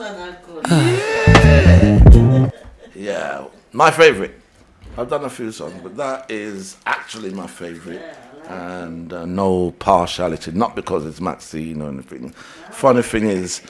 Yeah, my favorite. I've done a few songs, but that is actually my favorite, and no partiality. Not because it's Maxine or anything. Funny thing is,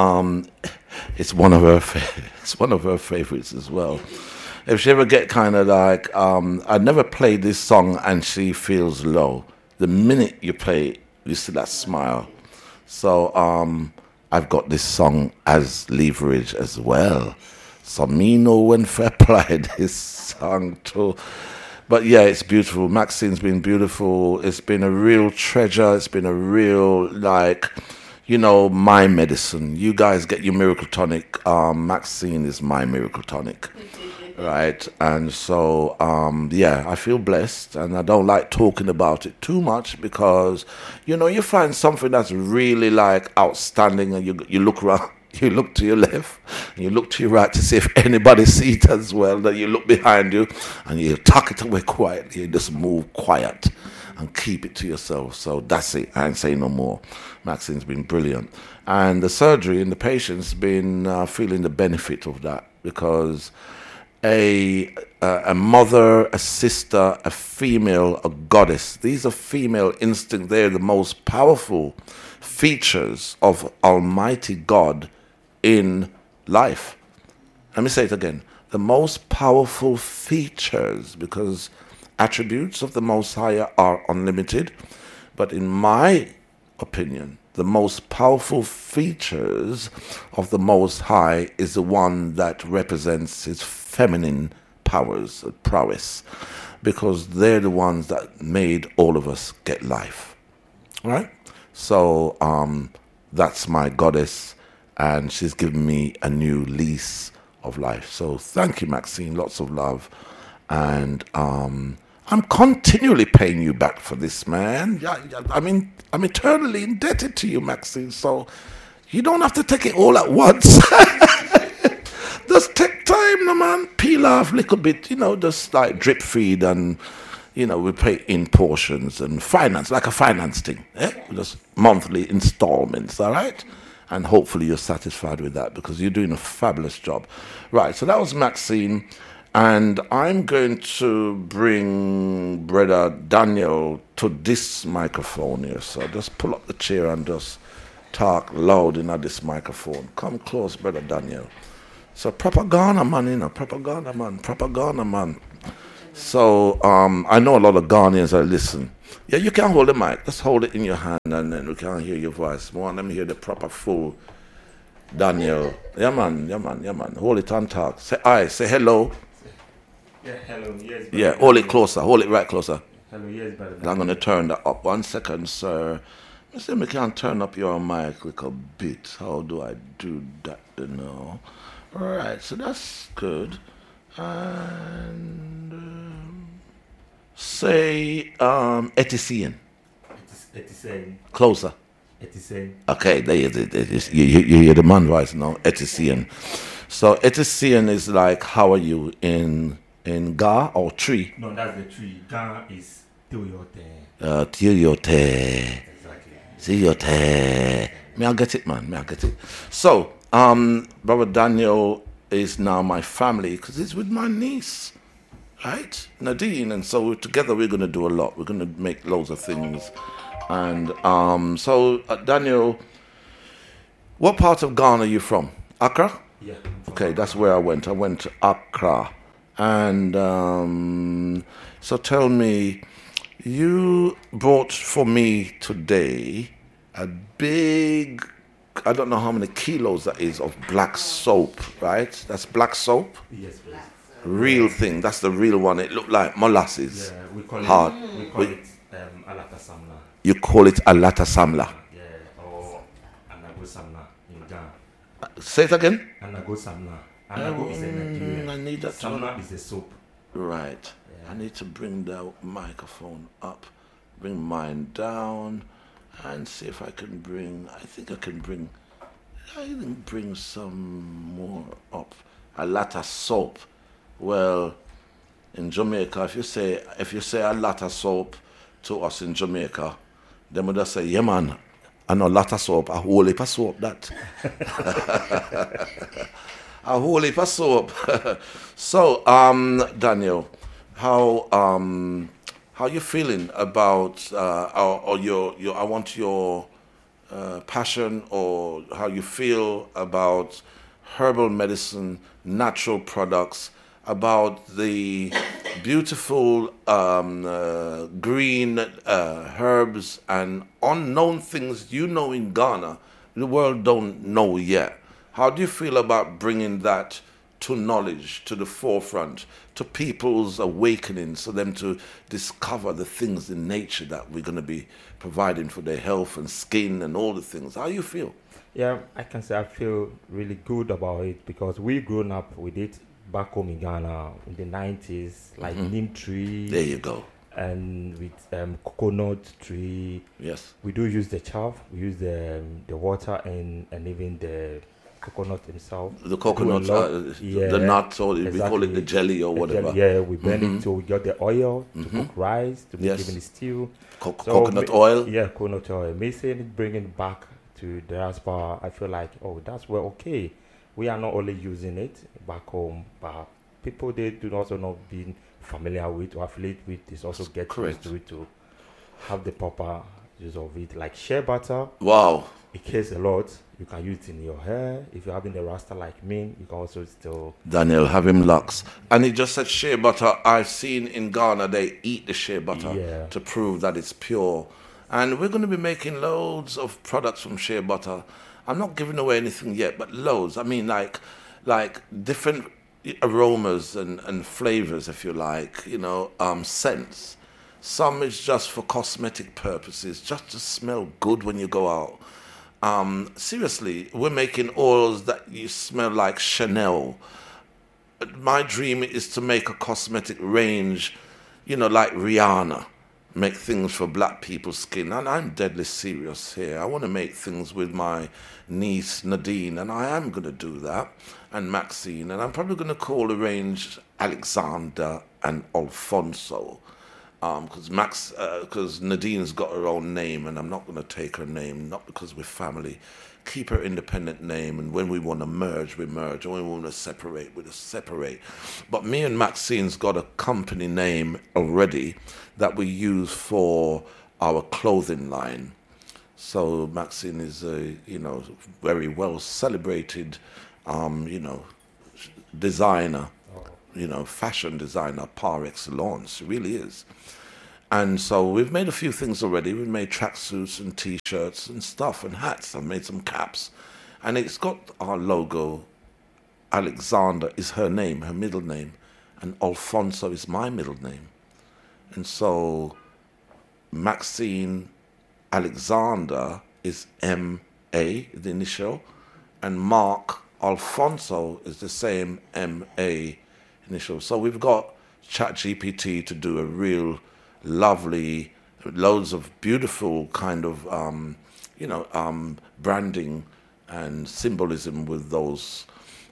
it's one of her. It's one of her favorites as well. If she ever get kind of like, I never played this song and she feels low. The minute you play it, you see that smile. So I've got this song as leverage as well. So me know when to apply this song too. But yeah, it's beautiful. Maxine's been beautiful. It's been a real treasure. It's been a real, like, my medicine. You guys get your miracle tonic. Maxine is my miracle tonic. Right? And so, yeah, I feel blessed. And I don't like talking about it too much because, you find something that's really, like, outstanding and you look around. You look to your left and you look to your right to see if anybody sees it as well. Then you look behind you and you tuck it away quietly. You just move quiet and keep it to yourself. So that's it. I ain't saying no more. Maxine's been brilliant. And the surgery and the patient's been feeling the benefit of that because a mother, a sister, a female, a goddess. These are female instincts. They're the most powerful features of Almighty God in life. Let me say it again. The most powerful features, because attributes of the Most High are unlimited, but in my opinion, the most powerful features of the Most High is the one that represents his feminine powers, prowess, because they're the ones that made all of us get life. All right? So that's my goddess, and she's given me a new lease of life. So thank you, Maxine. Lots of love. And I'm continually paying you back for this, man. I mean, I'm eternally indebted to you, Maxine. So you don't have to take it all at once. Just take time, no man. Peel off a little bit, just like drip feed and... we pay in portions and finance, like a finance thing. Just monthly installments, all right? And hopefully you're satisfied with that because you're doing a fabulous job. Right, so that was Maxine. And I'm going to bring Brother Daniel to this microphone here. So just pull up the chair and just talk loud into this microphone. Come close, Brother Daniel. So propaganda man, propaganda man. So I know a lot of Ghanaians that listen. Yeah, you can hold the mic. Just hold it in your hand and then we can hear your voice. More, let me hear the proper full Daniel. Yeah, man. Hold it and talk. Say hi, say hello. Yeah, hello, yes. Yeah, hold it closer. Hold it right closer. Hello, yes, brother. I'm going to turn that up. 1 second, sir. I say we can turn up your mic a little bit. How do I do that now? All right, so that's good. And say Etisian. Etisian. Closer. Etisian. Okay, there you hear the man voice now. Etisian. So Etisian is like how are you in Ga or tree? No, that's the tree. Ga is Tioyote. Tioyote. Exactly. Tioyote. May I get it, man? May I get it? So Brother Daniel is now my family because he's with my niece, right, Nadine, and so together we're going to do a lot. We're going to make loads of things, and so Daniel, what part of Ghana are you from? Accra? Yeah. Okay, that's where I went. I went to Accra, and so tell me, you brought for me today a big, I don't know how many kilos that is of black soap, right? That's black soap? Yes, please. Real thing. That's the real one. It looked like molasses. Yeah, we call hard. it Alata Samla. You call it Alata Samla. Yeah, or Anago Samla in Ghana. Say it again? Anago Samla. Anago is in Nigeria. I need that. Samla is a soap. Right. Yeah. I need to bring the microphone up, bring mine down, and see if I can bring, I think I can bring some more up. Alata soap. Well, in Jamaica, if you say Alata soap to us in Jamaica, then we just say, yeah man, I know a lot of soap, a whole heap of soap that. A whole heap of soap. So, Daniel, how you feeling about or your I want your passion or how you feel about herbal medicine, natural products, about the beautiful green herbs and unknown things you know in Ghana, the world don't know yet. How do you feel about bringing that to knowledge, to the forefront, to people's awakenings, for them to discover the things in nature that we're going to be providing for their health and skin and all the things? How you feel? Yeah, I can say I feel really good about it because we grown up with it back home in Ghana in the 90s, like neem tree. There you go. And with coconut tree. Yes. We do use the chaff, we use the water and even the coconut himself. The coconut, the nut, or exactly. We call it the jelly or whatever. Yeah, we burn it so we got the oil to cook rice, to make even the stew. Coconut oil? Yeah, coconut oil. Mixing it, bringing it back to the diaspora, I feel like, that's well, okay. We are not only using it back home, but people they do also not being familiar with or affiliate with this also get used to it to have the proper use of it. Like shea butter. Wow. It cares a lot. You can use it in your hair. If you're having a rasta like me, you can also still... Daniel, have him locks. And he just said shea butter. I've seen in Ghana, they eat the shea butter to prove that it's pure. And we're going to be making loads of products from shea butter. I'm not giving away anything yet, but loads. I mean, like different aromas and flavors, if you like, scents. Some is just for cosmetic purposes, just to smell good when you go out. Seriously, we're making oils that you smell like Chanel. My dream is to make a cosmetic range, like Rihanna. Make things for black people's skin. And I'm deadly serious here. I want to make things with my niece Nadine, and I am going to do that, and Maxine. And I'm probably going to call the range Alexander and Alfonso. Because Nadine's got her own name, and I'm not going to take her name, not because we're family. Keep her independent name, and when we want to merge, we merge, and when we want to separate, we just separate. But me and Maxine's got a company name already that we use for our clothing line. So Maxine is a, very well celebrated, designer, fashion designer par excellence. She really is. And so we've made a few things already. We've made tracksuits and T-shirts and stuff and hats. I've made some caps. And it's got our logo. Alexander is her name, her middle name. And Alfonso is my middle name. And so Maxine Alexander is M.A., the initial. And Mark Alfonso is the same M.A. initial. So we've got ChatGPT to do a real lovely, loads of beautiful kind of, branding and symbolism with those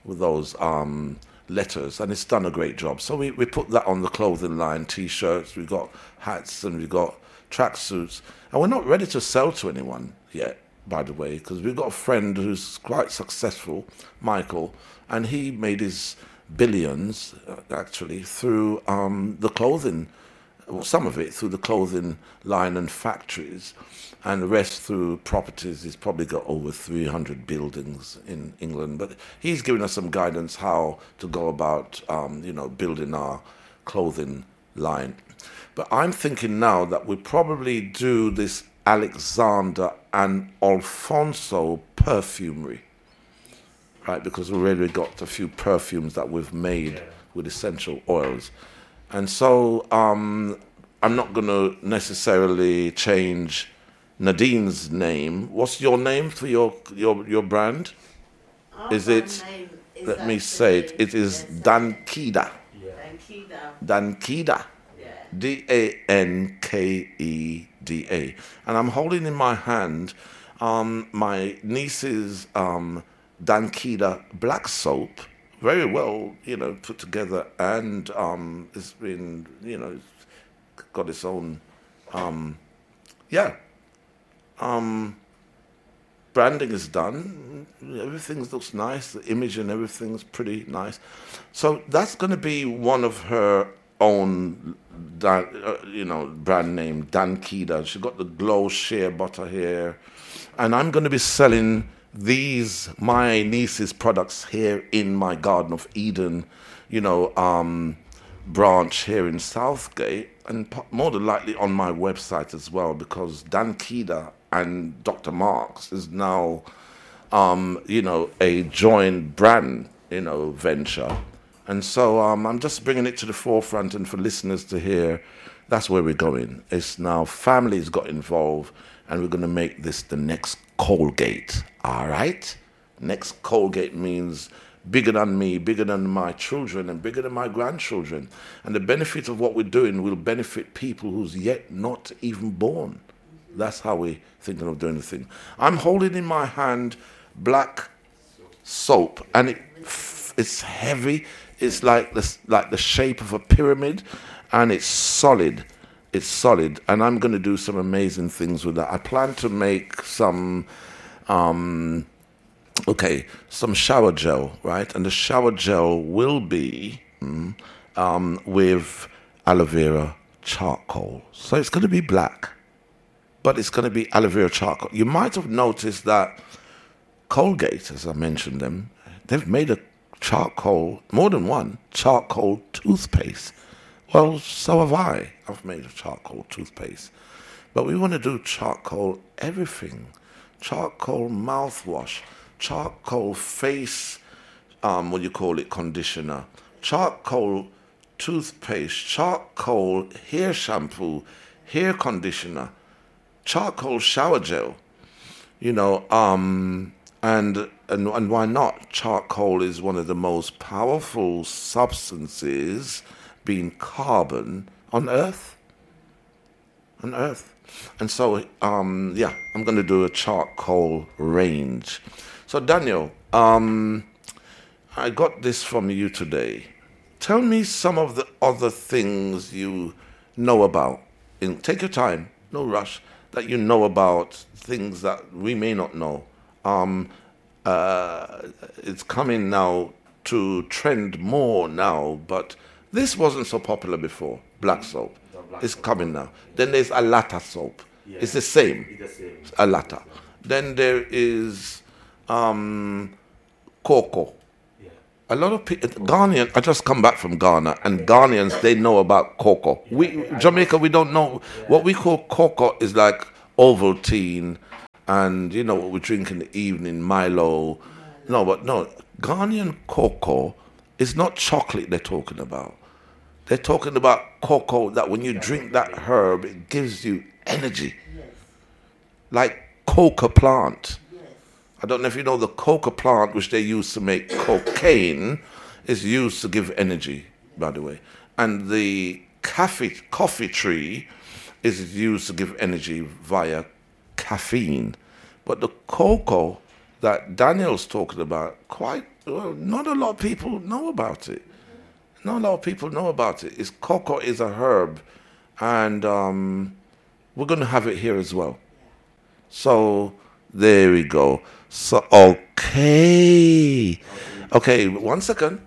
letters, and it's done a great job. So we put that on the clothing line, T-shirts, we've got hats, and we've got tracksuits, and we're not ready to sell to anyone yet, by the way, because we've got a friend who's quite successful, Michael, and he made his billions, actually, through the clothing. Well, some of it through the clothing line and factories, and the rest through properties. He's probably got over 300 buildings in England, but he's given us some guidance how to go about, building our clothing line. But I'm thinking now that we probably do this Alexander and Alfonso perfumery, right? Because we've already got a few perfumes that we've made with essential oils. And so I'm not going to necessarily change Nadine's name. What's your name for your brand? Is it? Let me say it. It is Dankida. Dankida. Dankeda. And I'm holding in my hand my niece's Dankida black soap. Very well, put together, and it's been, it's got its own, branding is done. Everything looks nice. The image and everything's pretty nice. So that's going to be one of her own, brand name, Dankida. She got the Glow Shea Butter here. And I'm going to be selling these, my niece's products here in my Garden of Eden, branch here in Southgate, and more than likely on my website as well, because Dankida and Dr. Marks is now, a joint brand, venture. And so I'm just bringing it to the forefront, and for listeners to hear, that's where we're going. It's now families got involved, and we're going to make this the next Colgate, all right? Next Colgate means bigger than me, bigger than my children, and bigger than my grandchildren. And the benefit of what we're doing will benefit people who's yet not even born. That's how we're thinking of doing the thing. I'm holding in my hand black soap, and it's heavy. It's like the shape of a pyramid, and it's solid. It's solid, and I'm going to do some amazing things with that. I plan to make some shower gel, right? And the shower gel will be with aloe vera charcoal. So it's going to be black, but it's going to be aloe vera charcoal. You might have noticed that Colgate, as I mentioned them, they've made a charcoal, more than one, charcoal toothpaste. Well, so have I. I've made a charcoal toothpaste. But we want to do charcoal everything. Charcoal mouthwash, charcoal face, conditioner, charcoal toothpaste, charcoal hair shampoo, hair conditioner, charcoal shower gel, and why not? Charcoal is one of the most powerful substances, being carbon, on Earth. And so, I'm going to do a charcoal range. So, Daniel, I got this from you today. Tell me some of the other things you know about. Take your time, no rush, that you know about things that we may not know. It's coming now to trend more now, but this wasn't so popular before, black soap. It's coming now. Then there's Alata soap. Yeah. It's the same. Alata. Then there is cocoa. Yeah. A lot of people, Ghanaian, I just come back from Ghana, and Ghanaians, they know about cocoa. Jamaica, we don't know. What we call cocoa is like Ovaltine, and what we drink in the evening, Milo. No, Ghanaian cocoa is not chocolate they're talking about. They're talking about cocoa that when you drink that herb, it gives you energy. Yes. Like coca plant. Yes. I don't know if you know the coca plant, which they use to make cocaine, is used to give energy, by the way. And the coffee tree is used to give energy via caffeine. But the cocoa that Daniel's talking about, not a lot of people know about it. Not a lot of people know about it. Cocoa is a herb, and we're going to have it here as well. So there we go. So okay, one second.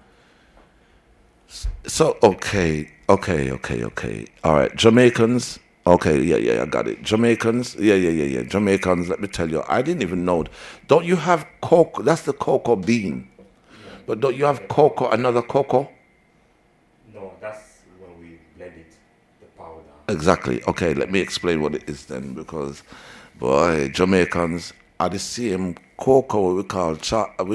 So okay. All right, Jamaicans. Okay, yeah, I got it. Jamaicans, yeah. Jamaicans, let me tell you, I didn't even know. Don't you have cocoa? That's the cocoa bean. But don't you have cocoa, another cocoa? No, that's when we blend it, the powder. Exactly. Okay, let me explain what it is then, because, boy, Jamaicans are the same cocoa we call it,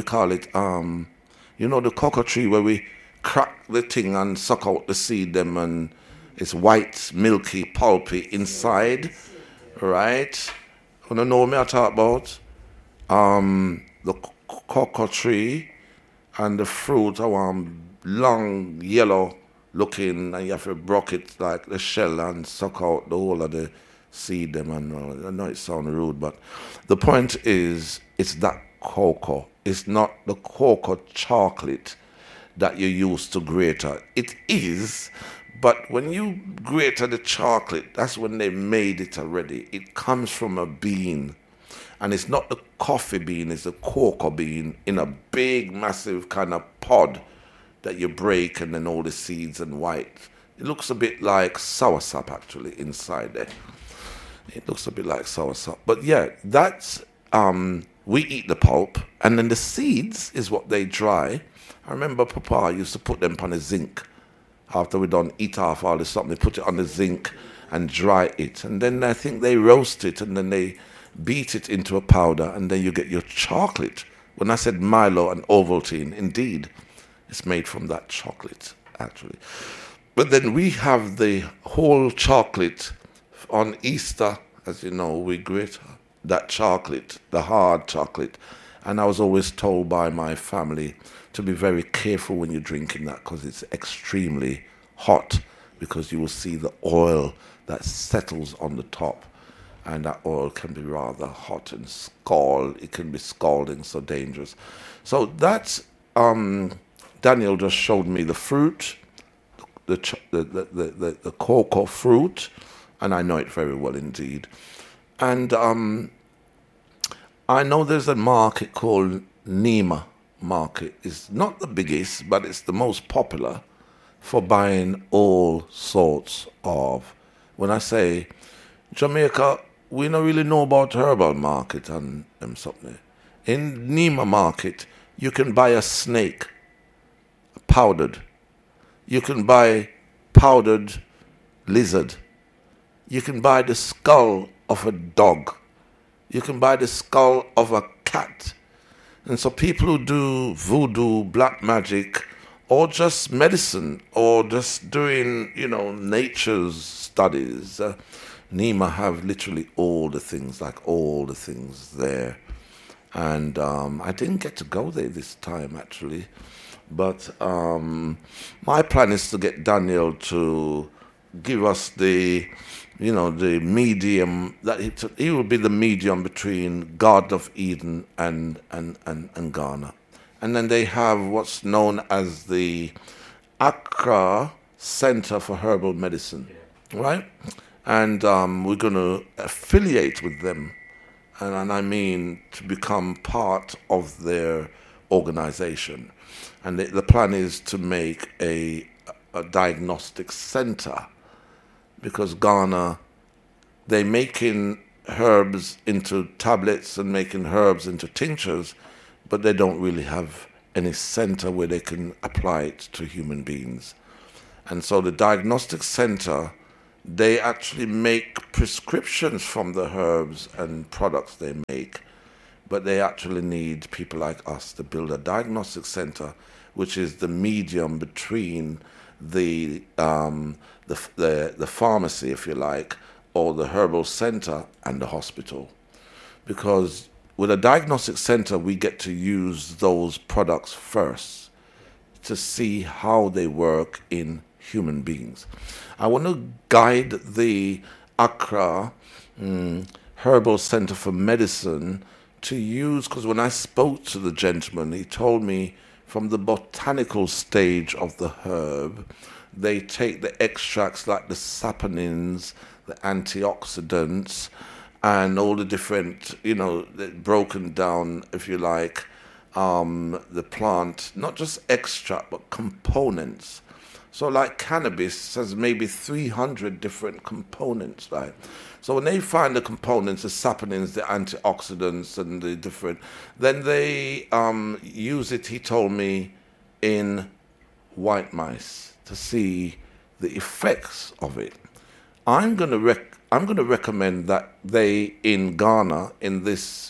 the cocoa tree where we crack the thing and suck out the seed them, and it's white, milky, pulpy inside, right? You know what I talk about? The cocoa tree and the fruit are long, yellow looking, and you have to broke it like the shell and suck out the whole of the seed them. And I know it sounds rude, but the point is, it's that cocoa. It's not the cocoa chocolate that you use to grate. It is, but when you grate the chocolate, that's when they made it already. It comes from a bean. And it's not the coffee bean, it's the cocoa bean in a big, massive kind of pod that you break, and then all the seeds and white. It looks a bit like soursop, actually, inside there. It looks a bit like soursop. But yeah, that's, we eat the pulp, and then the seeds is what they dry. I remember Papa used to put them on the zinc. After we done eat off all this something, they put it on the zinc and dry it. And then I think they roast it, and then they beat it into a powder, and then you get your chocolate. When I said Milo and Ovaltine, indeed, it's made from that chocolate, actually. But then we have the whole chocolate on Easter. As you know, we grate that chocolate, the hard chocolate. And I was always told by my family to be very careful when you're drinking that, because it's extremely hot, because you will see the oil that settles on the top. And that oil can be rather hot and it can be scalding, so dangerous. So that's, Daniel just showed me the fruit, the cocoa fruit, and I know it very well indeed. And I know there's a market called Nima Market. It's not the biggest, but it's the most popular for buying all sorts of, when I say Jamaica, we don't really know about herbal market and something. In Nima Market, you can buy a snake, powdered. You can buy powdered lizard. You can buy the skull of a dog. You can buy the skull of a cat. And so people who do voodoo, black magic, or just medicine, or just doing, nature's studies, Nima have literally all the things there. And I didn't get to go there this time, actually. But my plan is to get Daniel to give us the medium, that he will be the medium between Garden of Eden and Ghana. And then they have what's known as the Accra Center for Herbal Medicine, right? And we're going to affiliate with them, and I mean to become part of their organization. And the plan is to make a diagnostic center, because Ghana, they're making herbs into tablets and making herbs into tinctures, but they don't really have any center where they can apply it to human beings. And so the diagnostic center, they actually make prescriptions from the herbs and products they make, but they actually need people like us to build a diagnostic center, which is the medium between the pharmacy, if you like, or the herbal center and the hospital. Because with a diagnostic center, we get to use those products first to see how they work in human beings. I want to guide the Accra Herbal Center for Medicine to use, because when I spoke to the gentleman, he told me from the botanical stage of the herb, they take the extracts like the saponins, the antioxidants, and all the different, broken down, if you like, the plant, not just extract, but components. So like cannabis has maybe 300 different components, right? So when they find the components, the saponins, the antioxidants, and the different, then they use it, he told me, in white mice to see the effects of it. I'm going to recommend that they, in Ghana, in this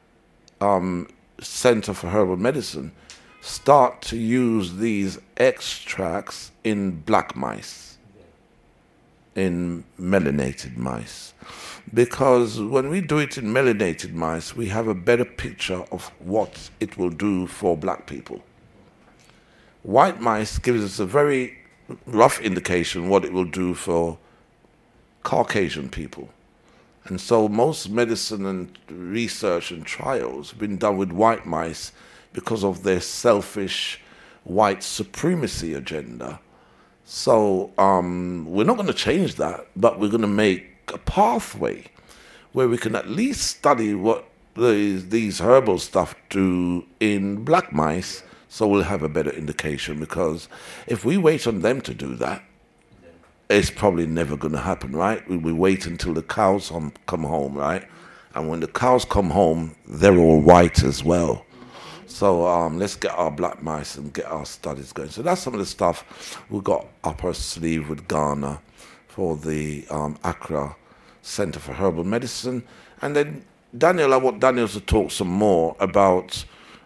Center for Herbal Medicine, start to use these extracts in black mice, in melanated mice. Because when we do it in melanated mice, we have a better picture of what it will do for black people. White mice gives us a very rough indication what it will do for Caucasian people. And so most medicine and research and trials have been done with white mice because of their selfish white supremacy agenda. So we're not going to change that, but we're going to make a pathway where we can at least study what these herbal stuff in black mice, so we'll have a better indication. Because if we wait on them to do that, it's probably never going to happen, right? We wait until the cows come home, right? And when the cows come home, they're all white as well. So let's get our black mice and get our studies going. So that's some of the stuff we got up our sleeve with Ghana for the Accra Center for Herbal Medicine. And then Daniel, I want Daniel to talk some more about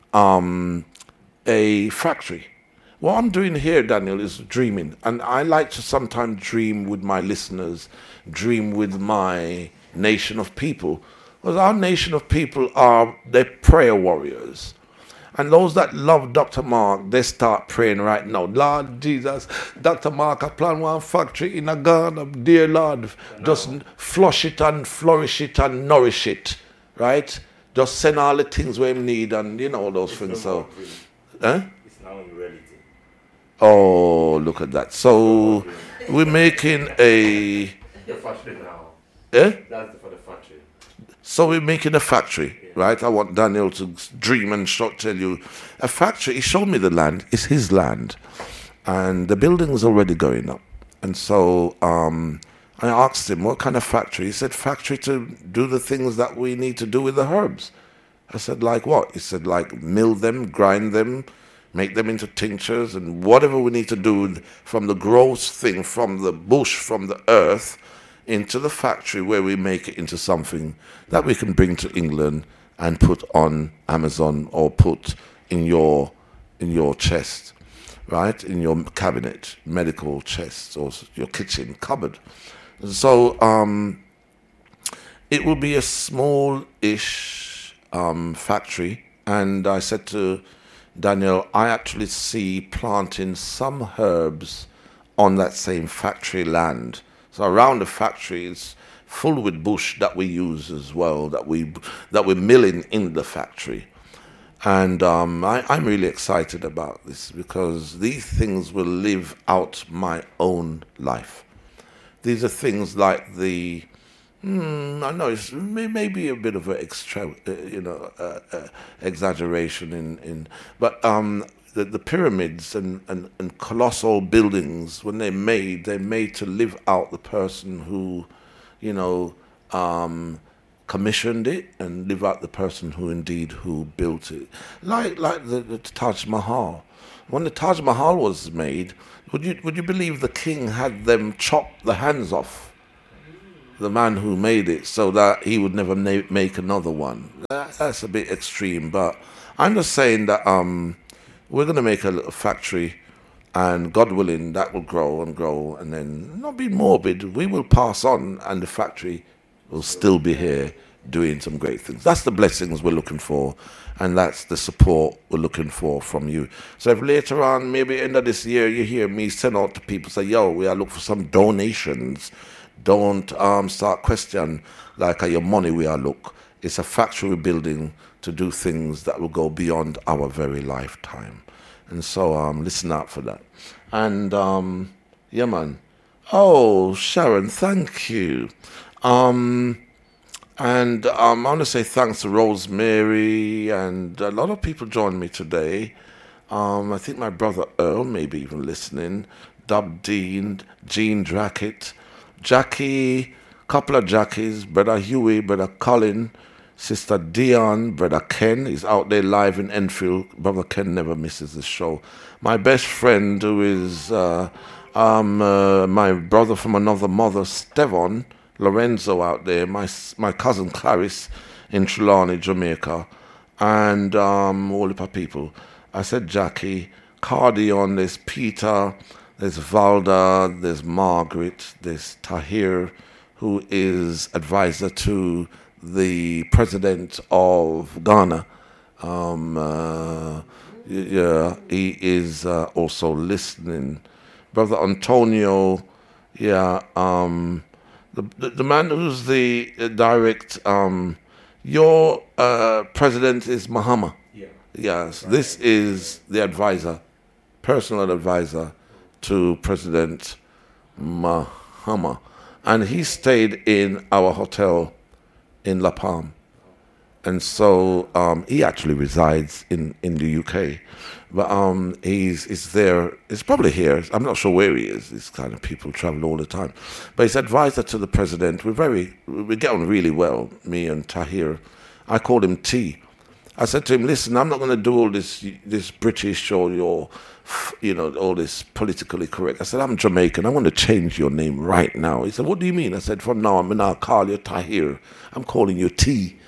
a factory. What I'm doing here, Daniel, is dreaming. And I like to sometimes dream with my listeners, dream with my nation of people. Because our nation of people they're prayer warriors. And those that love Dr. Mark, they start praying right now. Lord Jesus, Dr. Mark, I plan one factory in a Ghana. Dear Lord, just flush it and flourish it and nourish it, right? Just send all the things we need and, all those things. So, It's now in reality. Oh, look at that. So, we're making The factory now. That's for the factory. So we're making a factory, right? I want Daniel to dream and tell you. A factory, he showed me the land. It's his land. And the building is already going up. And so I asked him, what kind of factory? He said, factory to do the things that we need to do with the herbs. I said, like what? He said, like mill them, grind them, make them into tinctures, and whatever we need to do from the gross thing, from the bush, from the earth, into the factory where we make it into something that we can bring to England and put on Amazon or put in your chest, right? In your cabinet, medical chest, or your kitchen cupboard. So it will be a small-ish factory. And I said to Daniel, I actually see planting some herbs on that same factory land. So around the factory is full with bush that we use as well, that we're milling in the factory. And I'm really excited about this because these things will live out my own life. These are things like I know it's maybe a bit of an exaggeration but the pyramids and colossal buildings, when they're made to live out the person who, commissioned it and live out the person who built it. Like the Taj Mahal. When the Taj Mahal was made, would you believe the king had them chop the hands off the man who made it so that he would never make another one? That's a bit extreme, but I'm just saying that we're going to make a little factory, and God willing, that will grow, and then, not be morbid, we will pass on, and the factory will still be here doing some great things. That's the blessings we're looking for, and that's the support we're looking for from you. So if later on, maybe end of this year, you hear me send out to people, say, yo, we are looking for some donations. Don't start questioning, like, your money we are look. It's a factory we're building to do things that will go beyond our very lifetime. And so listen out for that. And yeah, man. Oh, Sharon, thank you. And I want to say thanks to Rosemary, and a lot of people joined me today. I think my brother Earl may be even listening. Dub Dean, Jean Drackett, Jackie, couple of Jackies, Brother Huey, Brother Colin, Sister Dion, Brother Ken is out there live in Enfield. Brother Ken never misses the show. My best friend, who is my brother from another mother, Stevon Lorenzo, out there. My cousin Clarice in Trelawney, Jamaica, and all the people. I said Jackie, Cardion. There's Peter. There's Valda. There's Margaret. There's Tahir, who is advisor to the president of Ghana. He is also listening. Brother Antonio, the man who's the direct, your president is Mahama. Yeah. Yes, this is the advisor, personal advisor to President Mahama. And he stayed in our hotel in La Palm. And so he actually resides in the UK. But he's there, he's probably here. I'm not sure where he is. These kind of people travel all the time. But he's advisor to the president. We get on really well, me and Tahir. I called him T. I said to him, listen, I'm not going to do all this British or all this politically correct. I said, I'm Jamaican. I want to change your name right now. He said, what do you mean? I said, from now on, I'll call you Tahir. I'm calling you T.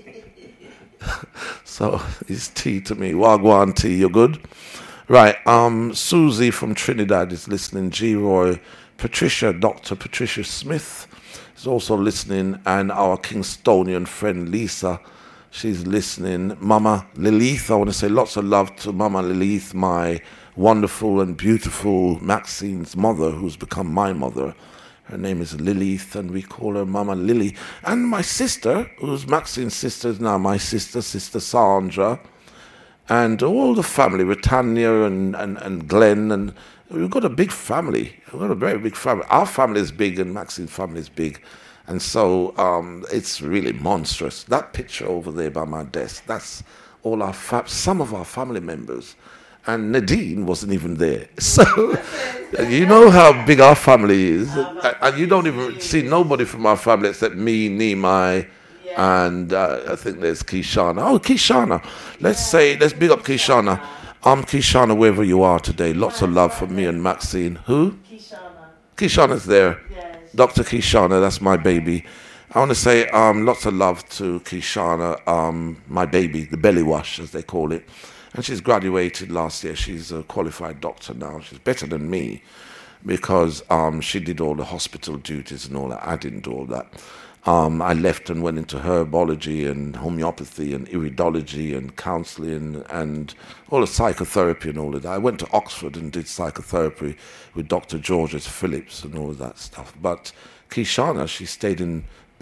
So it's T to me. Wagwan T, you're good? Right. Susie from Trinidad is listening. G-Roy. Patricia, Dr. Patricia Smith is also listening. And our Kingstonian friend Lisa, she's listening. Mama Lilith, I want to say lots of love to Mama Lilith, my wonderful and beautiful Maxine's mother, who's become my mother. Her name is Lilith, and we call her Mama Lily. And my sister, who's Maxine's sister, is now my sister, Sister Sandra. And all the family, Britannia and Glenn, and we've got a big family. We've got a very big family. Our family is big, and Maxine's family is big. And so it's really monstrous. That picture over there by my desk, that's all some of our family members. And Nadine wasn't even there. So you know how big our family is. And you don't even see nobody from our family except me, Nimai, and I think there's Kishana. Oh, Kishana. Let's big up Kishana. Kishana, wherever you are today. Lots of love for me and Maxine. Who? Kishana. Kishana's there. Yes. Dr. Kishana, that's my baby. I want to say lots of love to Kishana, my baby, the belly wash, as they call it. And she's graduated last year. She's a qualified doctor now. She's better than me because she did all the hospital duties and all that. I didn't do all that. I left and went into herbology and homeopathy and iridology and counseling and all the psychotherapy and all of that. I went to Oxford and did psychotherapy with Dr. Georges Phillips and all of that stuff. But Kishana, she stayed in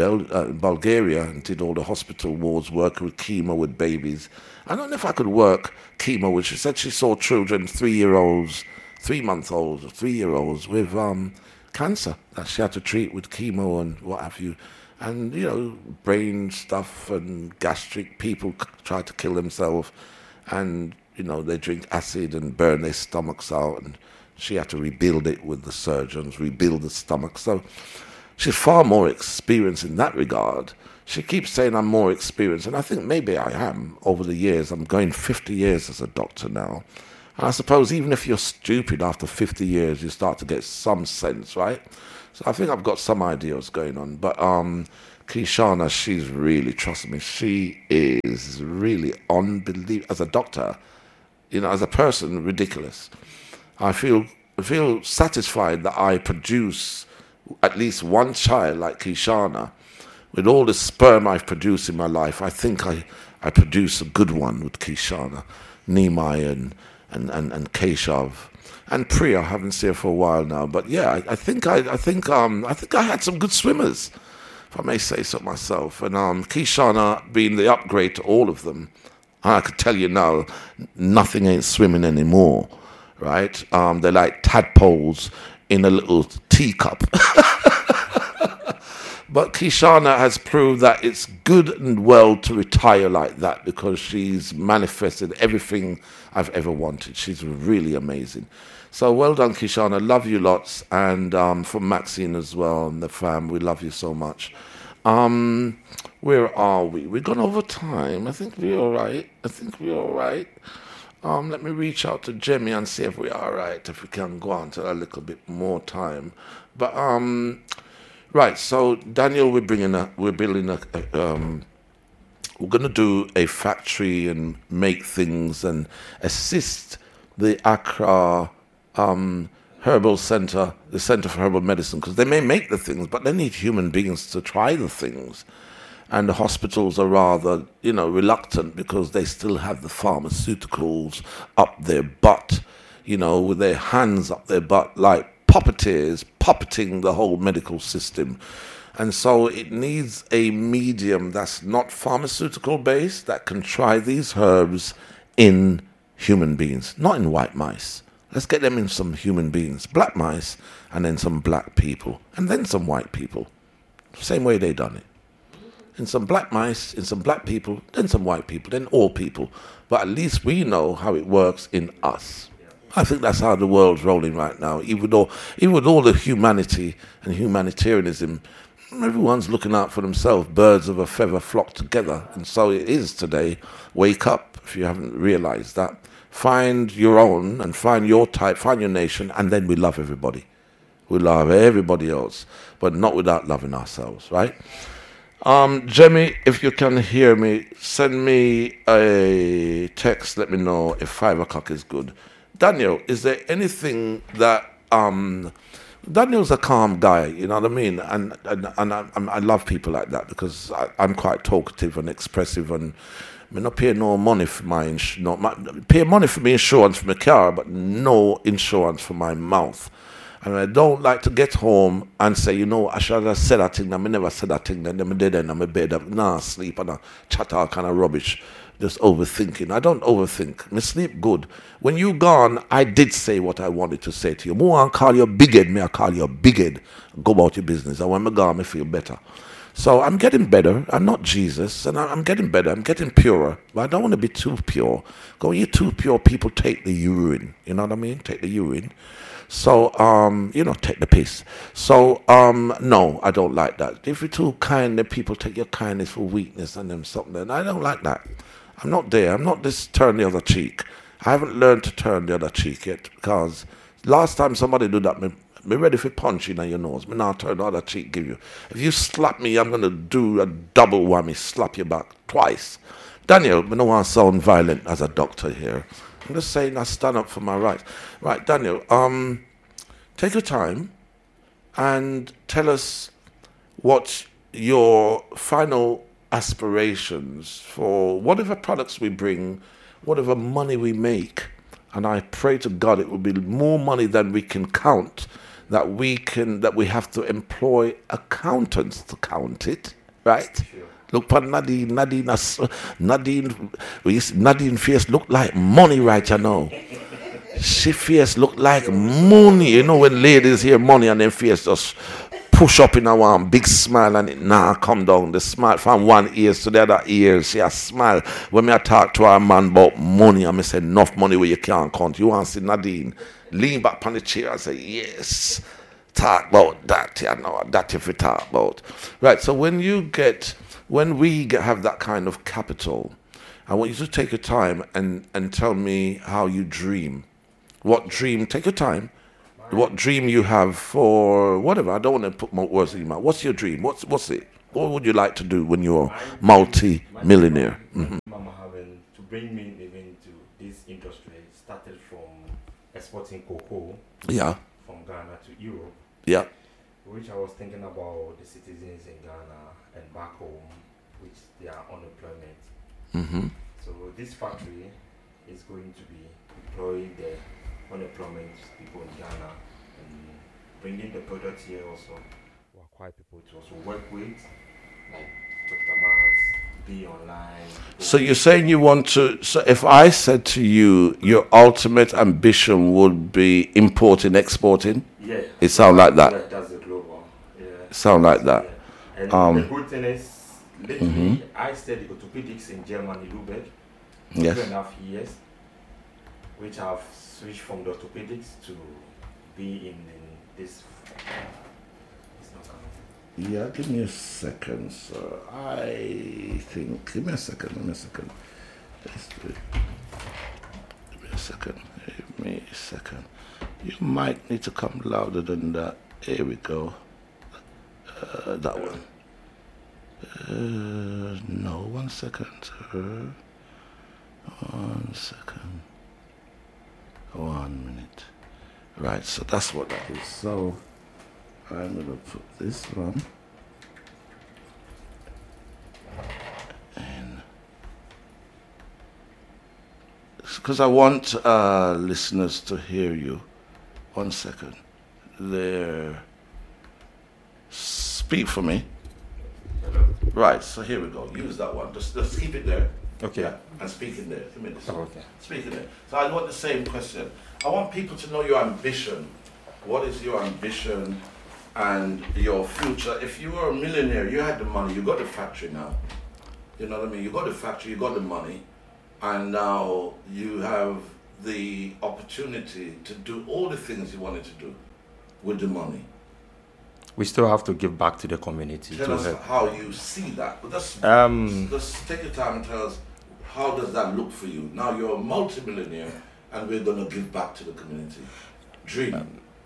Bulgaria and did all the hospital wards, working with chemo with babies. I don't know if I could work chemo with. She said she saw children, 3-year-olds, 3-month-olds, or 3-year-olds with cancer that she had to treat with chemo and what have you. And, brain stuff and gastric, people try to kill themselves and, they drink acid and burn their stomachs out. And she had to rebuild it with the surgeons, rebuild the stomach. So she's far more experienced in that regard. She keeps saying I'm more experienced, and I think maybe I am over the years. I'm going 50 years as a doctor now. And I suppose even if you're stupid after 50 years, you start to get some sense, right? So I think I've got some ideas going on. But Kishana, she's really, trust me, she is really unbelievable. As a doctor, as a person, ridiculous. I feel satisfied that I produce at least one child like Kishana. With all the sperm I've produced in my life, I think I produce a good one with Kishana, Nimai and Keshav, and Priya. I haven't seen her for a while now, but yeah, I think I had some good swimmers, if I may say so myself. And Kishana being the upgrade to all of them, I could tell you now, nothing ain't swimming anymore, right? They're like tadpoles in a little teacup. But Kishana has proved that it's good and well to retire like that because she's manifested everything I've ever wanted. She's really amazing. So well done, Kishana. Love you lots. And from Maxine as well and the fam, we love you so much. Where are we? We've gone over time. I think we're all right. Let me reach out to Jemmy and see if we are all right, if we can go on to a little bit more time. But right, so Daniel, we're going to do a factory and make things and assist the Accra Herbal Center, the Center for Herbal Medicine, because they may make the things, but they need human beings to try the things. And the hospitals are rather, reluctant because they still have the pharmaceuticals up their butt, with their hands up their butt like puppeteers puppeting the whole medical system. And so it needs a medium that's not pharmaceutical based, that can try these herbs in human beings, not in white mice. Let's get them in some human beings, black mice, and then some black people, and then some white people. Same way they done it. in some black mice, in some black people, then some white people, then all people. But at least we know how it works in us. I think that's how the world's rolling right now. Even with all the humanity and humanitarianism, everyone's looking out for themselves. Birds of a feather flock together. And so it is today. Wake up if you haven't realized that. Find your own and find your type, find your nation, and then we love everybody. We love everybody else, but not without loving ourselves, right? Jemmy, if you can hear me, send me a text. Let me know if 5 o'clock is good. Daniel, is there anything that Daniel's a calm guy, you know what I mean, and I love people like that because I'm quite talkative and expressive, and I not pay no money for pay money for my insurance for my car, but no insurance for my mouth. And I don't like to get home and say, you know, I should have said that thing, and I never said that thing, then I'm dead and I'm in bed, sleep, and I chat all kind of rubbish. Just overthinking. I don't overthink. I sleep good. When you gone, I did say what I wanted to say to you. More I call you big head, I call you big head. Go about your business. And when I gone, I feel better. So I'm getting better. I'm not Jesus, and I'm getting better. I'm getting purer. But I don't want to be too pure. Because when you're too pure, people take the urine. You know what I mean? Take the urine. So, take the piss. So, no, I don't like that. If you're too kind, then people take your kindness for weakness and them something. And I don't like that. I'm not there. I'm not this turn the other cheek. I haven't learned to turn the other cheek yet, because last time somebody did that, me ready for punch you in your nose. Me now turn the other cheek, give you. If you slap me, I'm going to do a double whammy, slap you back twice. Daniel, I don't want to sound violent as a doctor here. I'm just saying I stand up for my rights. Right, Daniel, take your time and tell us what your final aspirations for whatever products we bring, whatever money we make. And I pray to God it will be more money than we can count, that we have to employ accountants to count it, right? Sure. Look for Nadine face look like money right you know. She face look like money. You know when ladies hear money and then face just push up in a one big smile and it come down. The smile from one ear to the other ear. She a smile. When I talk to a man about money, I say enough money where you can't count. You want to see Nadine lean back on the chair and say, yes, talk about that, you know, that if we talk about. Right, so when we have that kind of capital, I want you to take your time and tell me how you dream. What dream, take your time. What dream you have for whatever. I don't want to put more words in your mouth. What's your dream? What's it? What would you like to do when you're multi-millionaire? Mm-hmm. Mama having to bring me even to this industry started from exporting cocoa. Yeah. From Ghana to Europe. Yeah. Which I was thinking about the citizens in Ghana and back home, which they are unemployment. Mm-hmm. So this factory is going to be employing the unemployment people in Ghana and bringing the product here also. We acquire people to also work with, like Dr. Mars, be online. So you're saying you want to, so if I said to you, your ultimate ambition would be importing, exporting? Yeah. It sound like that? Yeah, that's the global. Yeah. It sound like that? Yeah. And the good thing is, lately, I studied orthopedics in Germany, Lübeck, for 2.5 years, which I've switched from the orthopedics to be in this. It's not coming. Yeah, give me a second, sir. Give me a second. Give me a second. You might need to come louder than that. Here we go. That one. No, 1 second, sir. 1 second. 1 minute. Right, so that's what that is. So I'm going to put this one in. Because I want listeners to hear you. 1 second. There. Speak for me. Right, so here we go. Use that one. Just keep it there. Okay. Yeah, and speak in there. Give me this. Okay. Speak in there. So I want the same question. I want people to know your ambition. What is your ambition and your future. If you were a millionaire, you had the money, you got the factory now. You know what I mean? You got the factory, you got the money, and now you have the opportunity to do all the things you wanted to do with the money. We still have to give back to the community. Tell to us help. how you see that. But just take your time and tell us, how does that look for you? Now you're a multi-millionaire and we're going to give back to the community. Dream.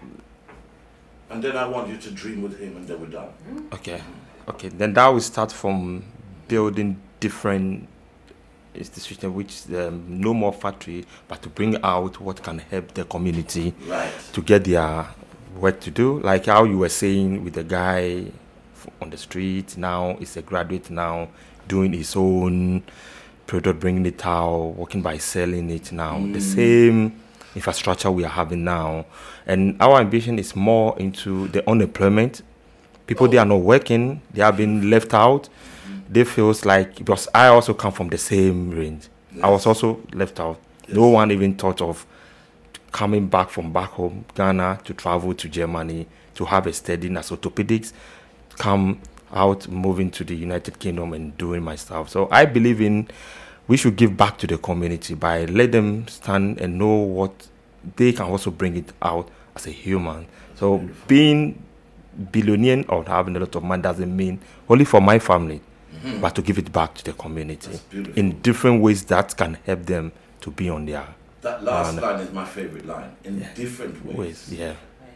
And then I want you to dream with him and then we're done. Okay. Then that will start from building different institutions, which is no more factory, but to bring out what can help the community to get their work to do. Like how you were saying with the guy on the street, now he's a graduate now, doing his own product, bringing it out, working by selling it now. The same infrastructure we are having now. And our ambition is more into the unemployment. People, they are not working, they are being left out. They feels like, because I also come from the same range. Yes. I was also left out. Yes. No one even thought of coming back from back home, Ghana, to travel to Germany, to have a study as orthopedics, come out, moving to the United Kingdom and doing my stuff. So I believe we should give back to the community by let them stand and know what they can also bring it out as a human. So being billionaire or having a lot of money doesn't mean only for my family, but to give it back to the community in different ways that can help them to be on their. That last line is my favorite line. In different ways. Yeah.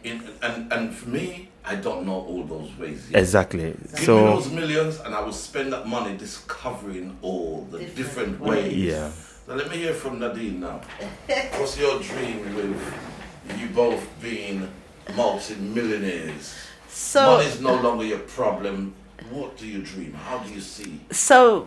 And for me, I don't know all those ways yet. Exactly. Give me those millions and I will spend that money discovering all the different ways. Yeah. So let me hear from Nadine now. What's your dream with you both being multi-millionaires? So money is no longer your problem. What do you dream? How do you see? So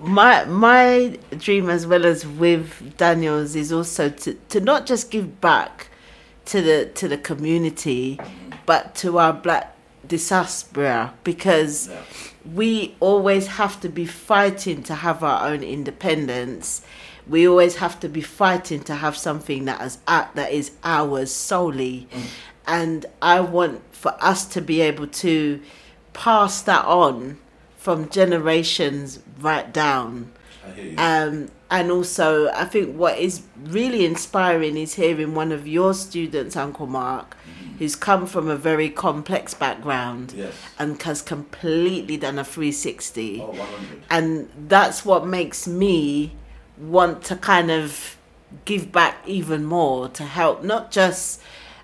my dream, as well as with Daniel's, is also to not just give back to the community, but to our black diaspora, because we always have to be fighting to have our own independence. We always have to be fighting to have something that is ours solely, and I want for us to be able to pass that on from generations right down. I hear you. And also, I think what is really inspiring is hearing one of your students, Uncle Mark, who's come from a very complex background and has completely done a 360. Oh, 100. And that's what makes me want to kind of give back even more, to help not just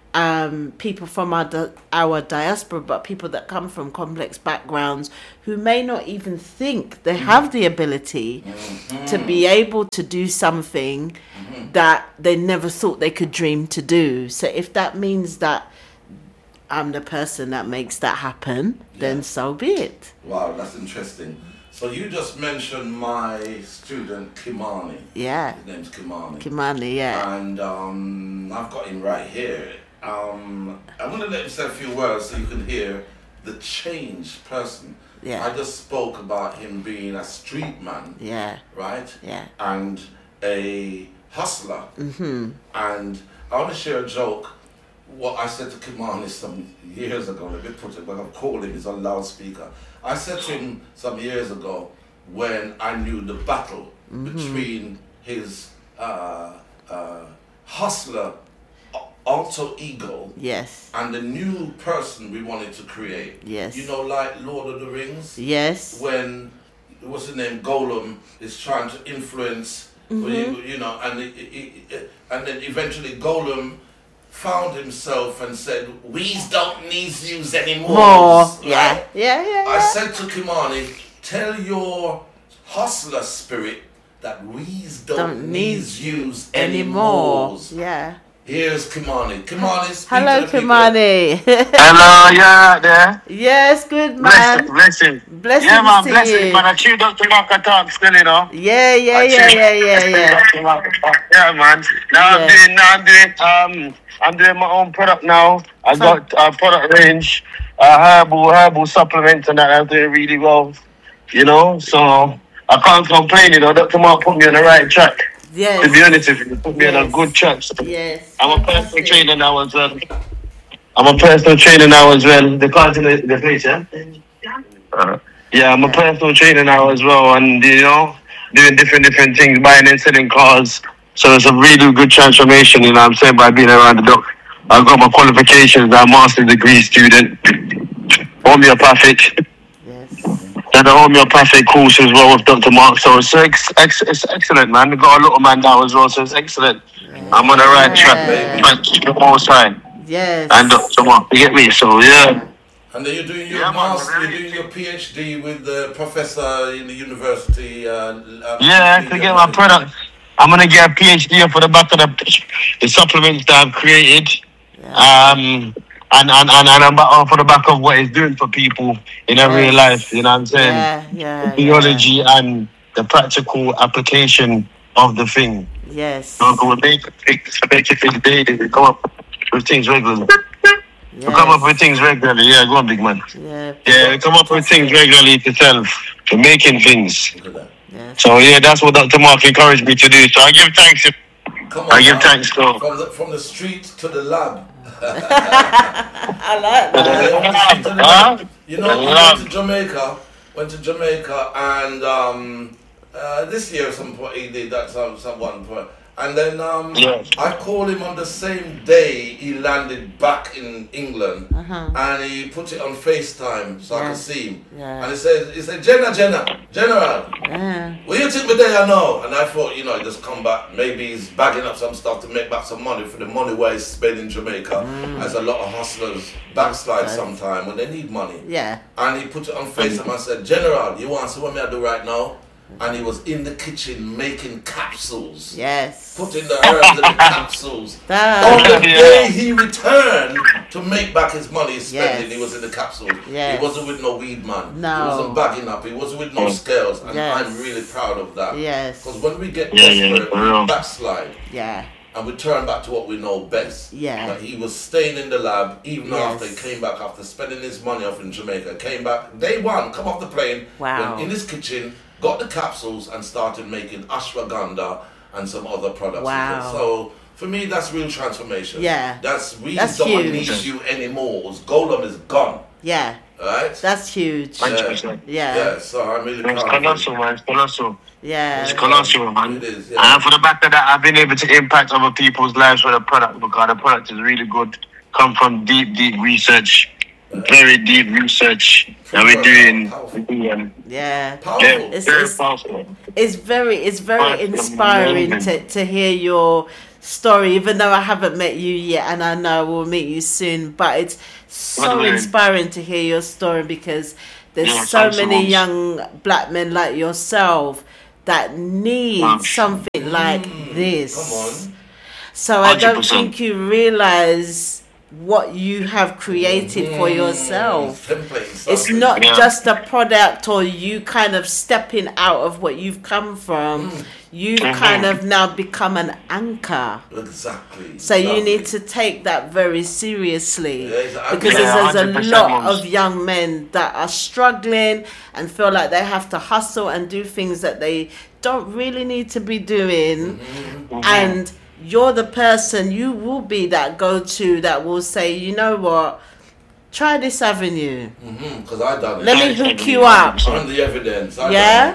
people from our diaspora, but people that come from complex backgrounds who may not even think they have the ability to be able to do something that they never thought they could dream to do. So if that means that I'm the person that makes that happen, then so be it. Wow, that's interesting. So you just mentioned my student Kimani. Yeah. His name's Kimani. Kimani, yeah. And I've got him right here. I'm going to let him say a few words so you can hear the changed person. Yeah. I just spoke about him being a street man. Yeah. Right? Yeah. And a hustler. And I want to share a joke. What I said to Kimani some years ago, let me put it, but I've called him, he's on loudspeaker. I said to him some years ago when I knew the battle between his hustler alter ego and the new person we wanted to create. Yes. You know, like Lord of the Rings? Yes. When, what's his name, Gollum is trying to influence, you know, and then eventually Gollum found himself and said, "We's don't need yous anymore." Right? Yeah. I said to Kimani, tell your hustler spirit that we's don't need yous anymore. Yeah. Here's Kimani. Kimani, speak hello, to the Kimani. Hello, yeah, there. Yes, good man. Blessing. Yeah, man, blessing. Man, I chew Dr. Mark talk still, you know. Yeah. Yeah, man. I'm doing my own product now. I got a product range, herbal supplements, and that I'm doing really well. You know, so I can't complain. You know, Dr. Mark put me on the right track. Yes. To be honest with you, put me on a good track. So yes. I'm a personal trainer now as well. I'm a personal trainer now as well. The cards in the place, yeah? Yeah, I'm a personal trainer now as well, and doing different things, buying and selling cars. So it's a really good transformation, you know what I'm saying, by being around the doc. I've got my qualifications, I'm a master's degree student, homeopathic. Yes. Done a homeopathic course as well with Dr. Mark, so it's excellent, man. We've got a little man now as well, so it's excellent. I'm on the right track, baby. The most time. Yes. And Dr. Mark, you get me? So, yeah. And then you're doing your Yeah, man, master, you're doing your PhD with the professor in the university. Yeah, to get my product. I'm going to get a PhD off of the back of the supplements that I've created. Yeah. And I'm off of the back of what it's doing for people in everyday life, you know what I'm saying? Yeah. Theology and the practical application of the thing. Yes. So we make it things daily. We come up with things regularly. We come up with things regularly. Yeah, go on, big man. Yeah, we come up with things regularly to sell. We're making things. Yes. So yeah, that's what Dr. Mark encouraged me to do. So I give thanks. I give thanks to from the street to the lab. I like that. You know, went to Jamaica, and this year some point he did that some one point, and then I called him on the same day he landed back in England, and he put it on FaceTime so I could see him, and he said General, will you take me there or no? And I thought, you know, he just come back, maybe he's bagging up some stuff to make back some money for the money where he's spent in Jamaica, as a lot of hustlers backslide sometime when they need money. Yeah. And he put it on FaceTime and said, General, you want to see what me I do right now? And he was in the kitchen making capsules. Yes. Putting the herbs in the capsules. On the day he returned to make back his money he's spending, he was in the capsules. Yes. He wasn't with no weed man. No. He wasn't bagging up. He wasn't with no scales. And I'm really proud of that. Yes. Because when we get desperate, we backslide. Yeah. And we turn back to what we know best. Yeah. But he was staying in the lab even after he came back, after spending his money off in Jamaica. Came back, day one, come off the plane, went in his kitchen, got the capsules and started making ashwagandha and some other products. Wow. So for me, that's real transformation. Yeah. That's really That's don't huge. need you anymore. Golem is gone. Yeah. Right? That's huge. 100%. Yeah, so I'm really proud It's of colossal, man. It's colossal. Yeah. It's colossal, man. It is, And for the back of that, I've been able to impact other people's lives with the product because the product is really good. Come from deep research, very deep research that we're doing. Yeah. Powerful. It's powerful. It's very inspiring to hear your story, even though I haven't met you yet, and I know we'll meet you soon. But it's so inspiring to hear your story because there's so many young black men like yourself that need something like this. Come on. So I don't 100%. think you realize what you have created for yourself. It's not just a product or you kind of stepping out of what you've come from. You've kind of now become an anchor. Exactly. So you need to take that very seriously. Yeah, because yeah, there's a lot of young men that are struggling and feel like they have to hustle and do things that they don't really need to be doing. And you're the person, you will be that go-to that will say, you know what, try this avenue. Because I done it. Let me hook you up. On the evidence. Yeah?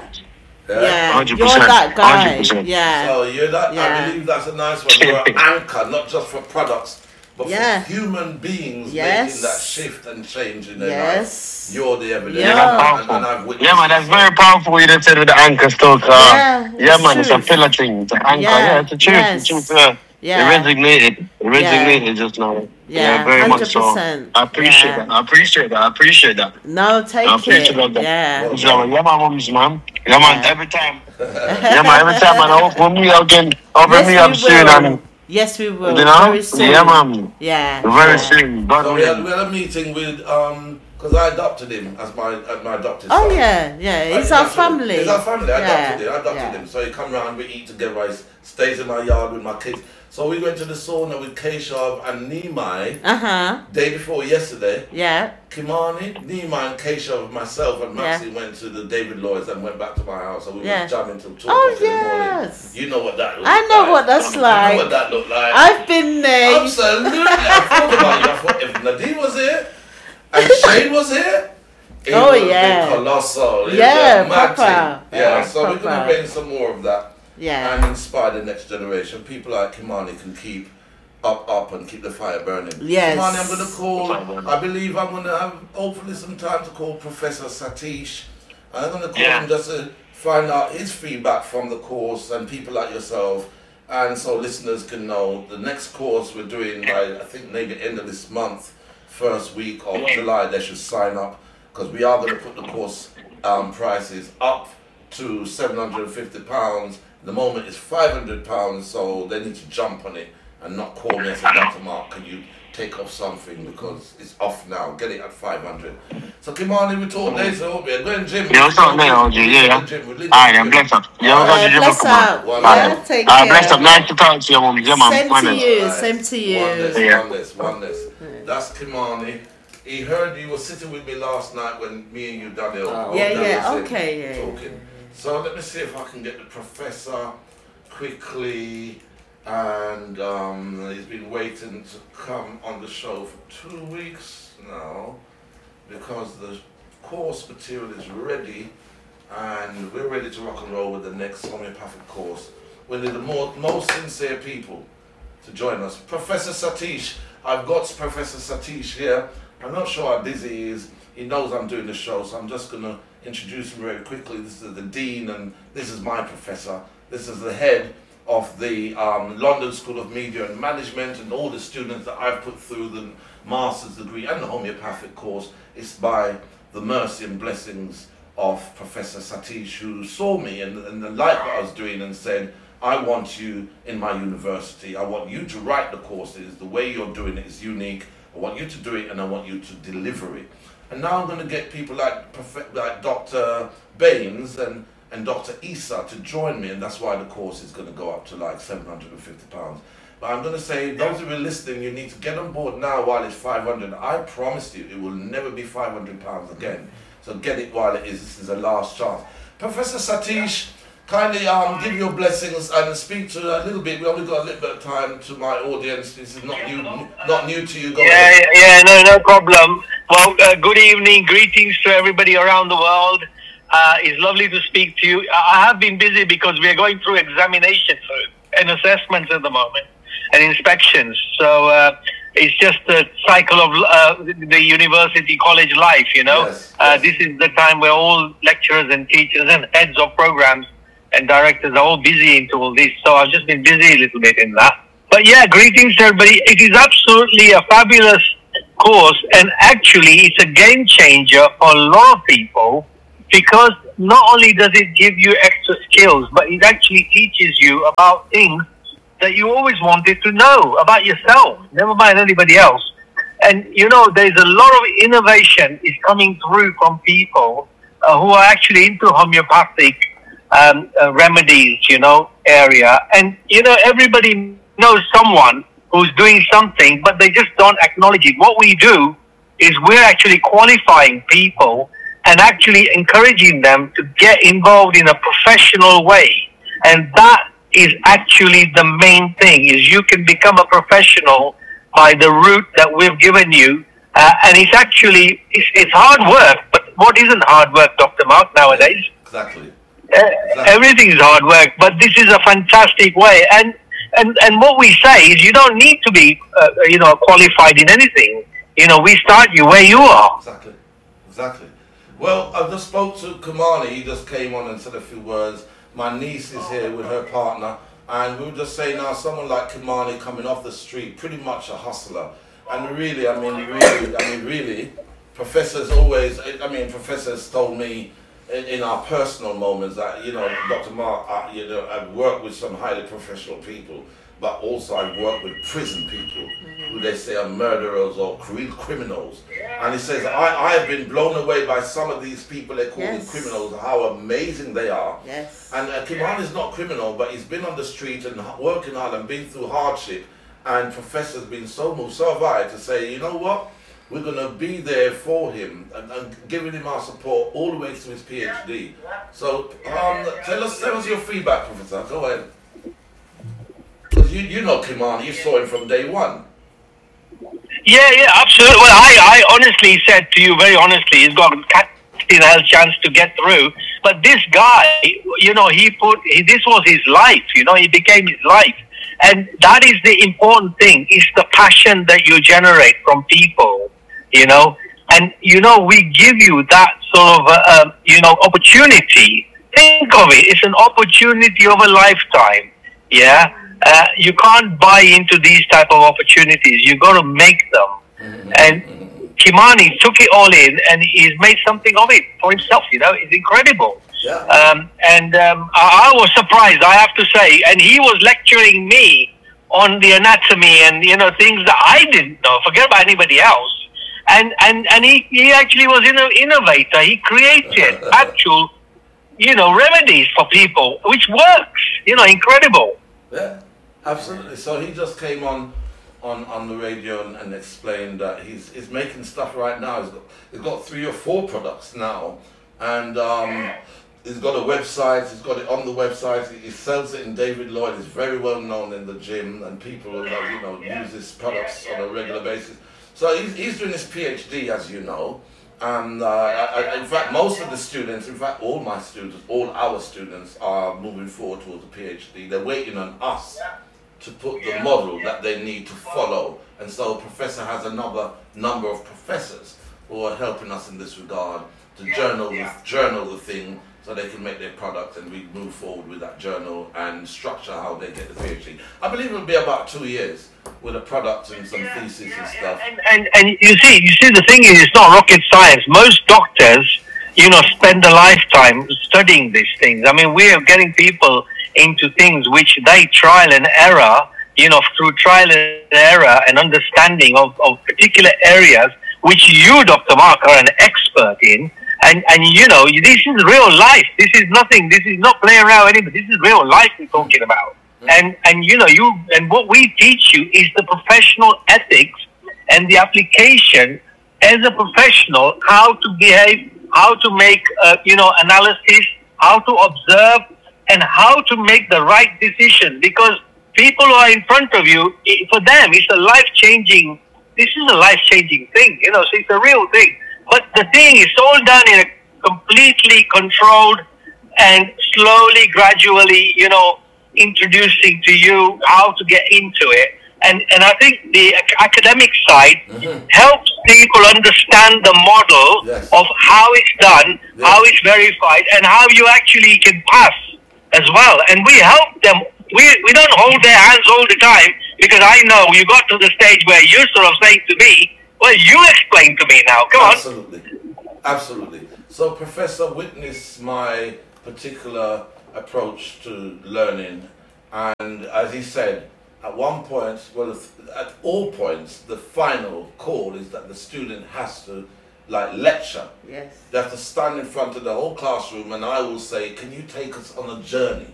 Yeah, 100%. you're that guy. 100%. Yeah. So you're that. I believe that's a nice one. You're an anchor, not just for products, but for human beings making that shift and change in their life. You're the evidence. Yeah. And I've witnessed. Yeah, man, that's very powerful what you just said with the anchor still. Yeah, Man, it's a pillar thing. It's an anchor. Yeah, it's a truth. Yes. It's a truth. Yeah. It resonated just now. Yeah, very much so. 100%. I appreciate that. I appreciate that. No, take I appreciate it. that. Yeah. Yeah, man, mums, man. Yeah, man, every time. Yeah, man, every time, man, I hope me again. Open me up soon. And, yes, we will. you know? Very soon. Yeah, man. Yeah. Very soon. God So we willing. had a meeting with, because because I adopted him as my adopted Oh son. yeah. He's our family. He's our family. I adopted Yeah. him. So he come round, we eat together. He stays in my yard with my kids. So we went to the sauna with Keshav and Nimai. Day before yesterday. Yeah. Kimani, Nimai, and Keshav, myself and Maxie went to the David Lloyd's and went back to my house. So we were jamming till 2 o'clock in the morning. You know what that looks like. I know what that's like. You know what that looked like. I've been there. Absolutely. I thought about it. I thought if Nadine was here and Shane was here, it would be colossal. Yeah, proper. Yeah, so we're going to bring some more of that. Yeah. And inspire the next generation. People like Kimani can keep up and keep the fire burning. Yes. Kimani, I'm going to call, I believe I'm going to have hopefully some time to call Professor Satish. I'm going to call him just to find out his feedback from the course and people like yourself. And so listeners can know the next course we're doing by, I think, maybe end of this month, first week of July, they should sign up because we are going to put the course prices up to £750. The moment is £500, so they need to jump on it and not call me and say, Dr. Mark, can you take off something because it's off now. Get it at 500. So Kimani, we talk later, won't we? Go and gym. Yeah, what's up now, OG? Yeah. Alright, then, bless up. Yeah, we'll go to gym. Bless Come on. up. One Take care. Bless up. Nice to talk to you, mom. Yeah, man. Same to you. Same to you. One less. That's Kimani. He heard you were sitting with me last night when me and you, Daniel. Talking. So let me see if I can get the professor quickly. And he's been waiting to come on the show for 2 weeks now because the course material is ready and we're ready to rock and roll with the next homeopathic course. We need the most sincere people to join us. Professor Satish, I've got Professor Satish here. I'm not sure how busy he is. He knows I'm doing the show, so I'm just going to introduce him very quickly. This is the Dean and this is my professor. This is the head of the London School of Media and Management, and all the students that I've put through the master's degree and the homeopathic course. It's by the mercy and blessings of Professor Satish, who saw me and the light that I was doing and said, I want you in my university. I want you to write the courses. The way you're doing it is unique. I want you to do it and I want you to deliver it. And now I'm going to get people like Dr. Baines and Dr. Issa to join me, and that's why the course is going to go up to like £750. But I'm going to say, those of you listening, you need to get on board now while it's 500. I promise you, it will never be £500 again. So get it while it is. This is a last chance. Professor Satish, kindly give your blessings and speak to a little bit. We only got a little bit of time to my audience. This is not new to you. Go ahead. No problem. Well, good evening. Greetings to everybody around the world. It's lovely to speak to you. I have been busy because we are going through examinations and assessments at the moment and inspections. So it's just the cycle of the university college life, you know. Yes. This is the time where all lecturers and teachers and heads of programs and directors are all busy into all this. So I've just been busy a little bit in that. But yeah, greetings to everybody. It is absolutely a fabulous course, and actually it's a game changer for a lot of people. Because not only does it give you extra skills, but it actually teaches you about things that you always wanted to know about yourself, never mind anybody else. And, you know, there's a lot of innovation is coming through from people who are actually into homeopathic remedies, you know, area. And, you know, everybody knows someone who's doing something, but they just don't acknowledge it. What we do is we're actually qualifying people and actually encouraging them to get involved in a professional way. And that is actually the main thing, is you can become a professional by the route that we've given you. And it's actually, it's hard work, but what isn't hard work, Dr. Mark, nowadays? Exactly. Everything is hard work, but this is a fantastic way. And what we say is you don't need to be, qualified in anything. You know, we start you where you are. Exactly. Well, I just spoke to Kimani. He just came on and said a few words. My niece is here with her partner, and we were just saying now, someone like Kimani coming off the street, pretty much a hustler. And really, professors told me in our personal moments that, you know, Dr. Mark, you know, I've worked with some highly professional people, but also I've worked with prison people who they say are murderers or real criminals. And he says, I have been blown away by some of these people they call them criminals, how amazing they are. Yes. And Kimani is not criminal, but he's been on the street and working hard and been through hardship. And Professor's been so moved, so have I, to say, you know what? We're going to be there for him and giving him our support all the way through his PhD. So tell us your feedback, Professor. Go ahead. Because you know Kimani, you saw him from day one. Yeah, absolutely. Well, I honestly said to you, very honestly, he's got a chance to get through. But this guy, you know, this was his life, you know, he became his life. And that is the important thing, is the passion that you generate from people, you know. And, you know, we give you that sort of, you know, opportunity. Think of it, it's an opportunity of a lifetime, yeah. You can't buy into these type of opportunities. You got to make them. And Kimani took it all in, and he's made something of it for himself. You know, it's incredible. Yeah. I was surprised, I have to say. And he was lecturing me on the anatomy and, you know, things that I didn't know. Forget about anybody else. And he actually was an innovator. He created actual, you know, remedies for people, which works. You know, incredible. Yeah, absolutely. So he just came on the radio and explained that he's making stuff right now. He's got 3 or 4 products now, and he's got a website. He's got it on the website. He sells it in David Lloyd. He's very well known in the gym, and people, you know, use his products on a regular basis. So he's doing his PhD, as you know. And in fact, most of the students, in fact, all our students are moving forward towards a PhD. They're waiting on us to put the model that they need to follow. And so Professor has another number of professors who are helping us in this regard to journal the thing so they can make their product, and we move forward with that journal and structure how they get the PhD. I believe it'll be about 2 years with a product and some thesis and stuff. And you see, the thing is, it's not rocket science. Most doctors, you know, spend a lifetime studying these things. I mean, we are getting people into things which they trial and error, you know, through trial and error and understanding of particular areas which you, Dr. Mark, are an expert in. And you know, this is real life. This is nothing. This is not playing around with anybody. This is real life we're talking about. And you know, what we teach you is the professional ethics and the application as a professional, how to behave, how to make you know, analysis, how to observe, and how to make the right decision. Because people who are in front of you, for them, it's a life-changing. This is a life-changing thing. You know, so it's a real thing. But the thing is all done in a completely controlled and slowly, gradually, you know, introducing to you how to get into it. And I think the academic side helps people understand the model of how it's done, how it's verified, and how you actually can pass as well. And we help them. We don't hold their hands all the time, because I know you got to the stage where you're sort of saying to me, well, you explain to me now. Come on. Absolutely. So, Professor, witness my particular approach to learning. And as he said, at one point, well, at all points, the final call is that the student has to, like, lecture. Yes. They have to stand in front of the whole classroom, and I will say, can you take us on a journey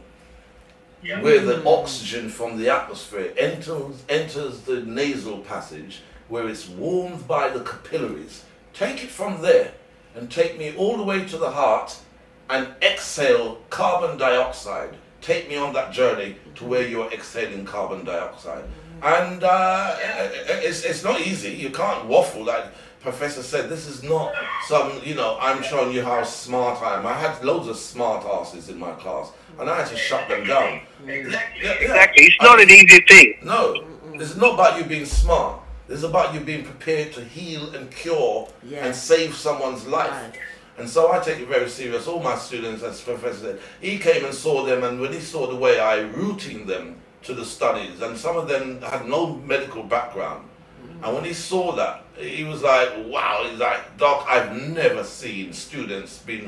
where the oxygen from the atmosphere enters the nasal passage, where it's warmed by the capillaries. Take it from there and take me all the way to the heart and exhale carbon dioxide. Take me on that journey to where you're exhaling carbon dioxide. And it's not easy. You can't waffle. Like Professor said, this is not some, you know, I'm showing you how smart I am. I had loads of smart asses in my class, and I had to shut them down. Exactly. It's not an easy thing. No. It's not about you being smart. It's about you being prepared to heal and cure and save someone's life. Right. And so I take it very serious. All my students, as Professor said, he came and saw them, and when he saw the way I routing them to the studies, and some of them had no medical background, and when he saw that, he was like, wow, he's like, Doc, I've never seen students being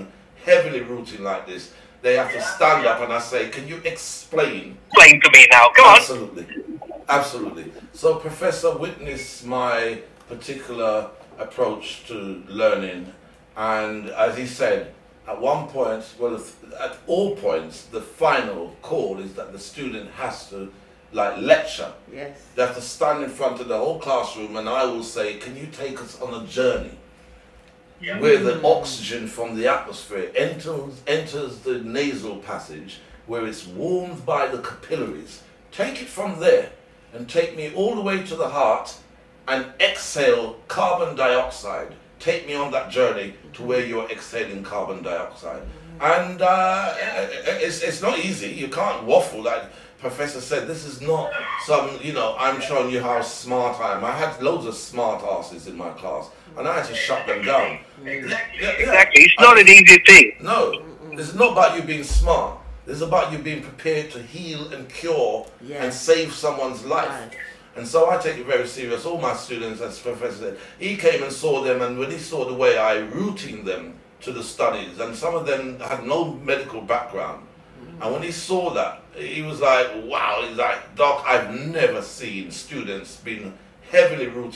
heavily rooting like this, they have to stand up and I say, can you explain? Explain to me now. Come on. Absolutely. Absolutely. So Professor witnessed my particular approach to learning, and as he said, at one point, well, at all points, the final call is that the student has to lecture. Yes. They have to stand in front of the whole classroom, and I will say, can you take us on a journey where the oxygen from the atmosphere enters the nasal passage, where it's warmed by the capillaries. Take it from there and take me all the way to the heart and exhale carbon dioxide. Take me on that journey to where you're exhaling carbon dioxide. And it's not easy. You can't waffle like Professor said. This is not some, I'm showing you how smart I am. I had loads of smart asses in my class, and I had to shut them down. Exactly. It's not an easy thing. No, it's not about you being smart. It's about you being prepared to heal and cure and save someone's life. Right. And so I take it very serious. All my students, as Professor said, he came and saw them, and when he saw the way I routing them to the studies, and some of them had no medical background, and when he saw that, he was like, wow, he's like, Doc, I've never seen students being heavily routed